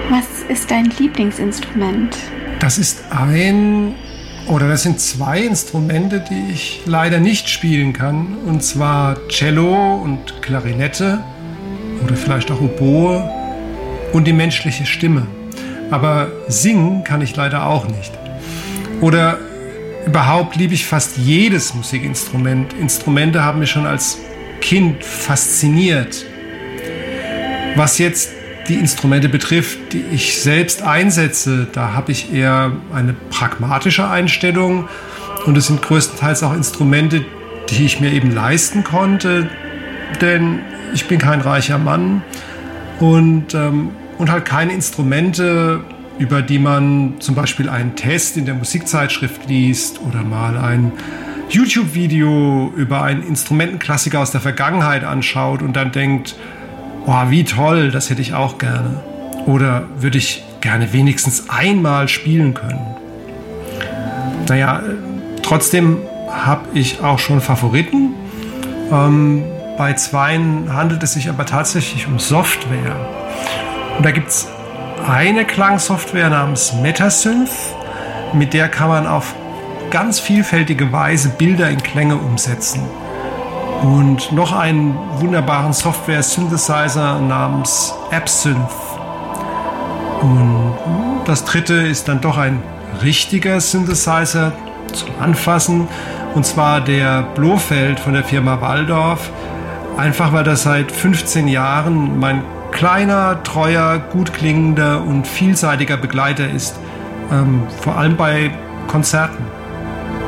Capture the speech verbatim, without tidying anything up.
Was ist dein Lieblingsinstrument? Das ist ein, oder das sind zwei Instrumente, die ich leider nicht spielen kann. Und zwar Cello und Klarinette oder vielleicht auch Oboe und die menschliche Stimme. Aber singen kann ich leider auch nicht. Oder überhaupt liebe ich fast jedes Musikinstrument. Instrumente haben mich schon als Kind fasziniert. Was jetzt die Instrumente betrifft, die ich selbst einsetze, da habe ich eher eine pragmatische Einstellung. Und es sind größtenteils auch Instrumente, die ich mir eben leisten konnte. Denn ich bin kein reicher Mann und, ähm, und halt keine Instrumente, über die man zum Beispiel einen Test in der Musikzeitschrift liest oder mal ein YouTube-Video über einen Instrumentenklassiker aus der Vergangenheit anschaut und dann denkt, oh, wie toll, das hätte ich auch gerne. Oder würde ich gerne wenigstens einmal spielen können. Naja, trotzdem habe ich auch schon Favoriten. Ähm, bei zweien handelt es sich aber tatsächlich um Software. Und da gibt es eine Klangsoftware namens Metasynth, mit der kann man auf ganz vielfältige Weise Bilder in Klänge umsetzen. Und noch einen wunderbaren Software-Synthesizer namens Absynth. Und das dritte ist dann doch ein richtiger Synthesizer zum Anfassen, und zwar der Blofeld von der Firma Waldorf. Einfach weil das seit fünfzehn Jahren mein kleiner, treuer, gut klingender und vielseitiger Begleiter ist, ähm, vor allem bei Konzerten.